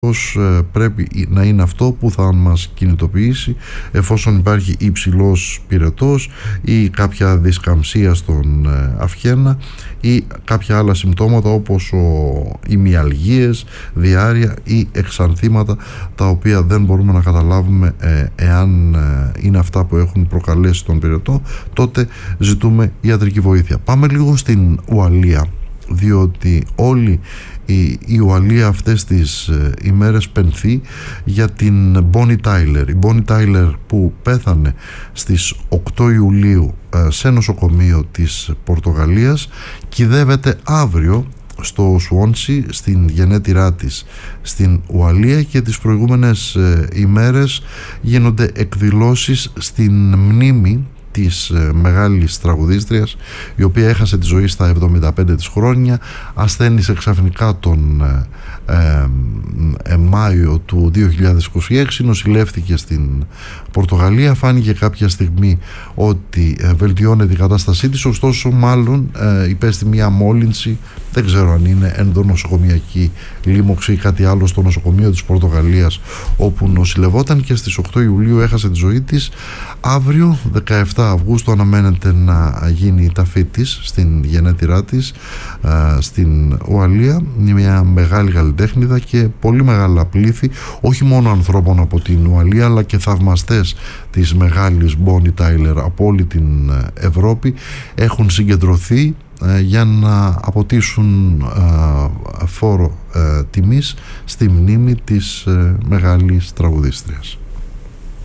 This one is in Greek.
πρέπει να είναι αυτό που θα μας κινητοποιήσει εφόσον υπάρχει υψηλός πυρετός ή κάποια δισκαμψία στον αυχένα ή κάποια άλλα συμπτώματα όπως οι μυαλγίες, διάρρεια ή εξανθήματα, τα οποία δεν μπορούμε να καταλάβουμε εάν είναι αυτά που έχουν προκαλέσει τον πυρετό. Τότε ζητούμε ιατρική βοήθεια. Πάμε λίγο στην Ουαλία, διότι όλη η Ουαλία αυτές τις ημέρες πενθεί για την Bonnie Tyler. Η Bonnie Tyler που πέθανε στις 8 Ιουλίου σε νοσοκομείο της Πορτογαλίας κυδεύεται αύριο στο Σουόνσι, στην γενέτειρά της στην Ουαλία, και τις προηγούμενες ημέρες γίνονται εκδηλώσεις στην μνήμη της μεγάλης τραγουδίστριας, η οποία έχασε τη ζωή στα 75 της χρόνια, ασθένησε ξαφνικά τον Μάιο του 2026, νοσηλεύτηκε στην Πορτογαλία, φάνηκε κάποια στιγμή ότι βελτιώνεται η κατάστασή της, ωστόσο μάλλον υπέστη μια μόλυνση, δεν ξέρω αν είναι ενδονοσοκομιακή λίμωξη ή κάτι άλλο, στο νοσοκομείο της Πορτογαλίας όπου νοσηλευόταν, και στις 8 Ιουλίου έχασε τη ζωή της. Αύριο 17 Αυγούστου αναμένεται να γίνει η ταφή της στην γενέτειρά της στην Ουαλία, μια μεγάλη καλλιτέχνηδα και πολύ μεγάλα πλήθη, όχι μόνο ανθρώπων από την Ουαλία αλλά και θαυμαστές της μεγάλης Bonnie Tyler από όλη την Ευρώπη έχουν συγκεντρωθεί για να αποτίσουν φόρο τιμής στη μνήμη της μεγάλης τραγουδίστριας.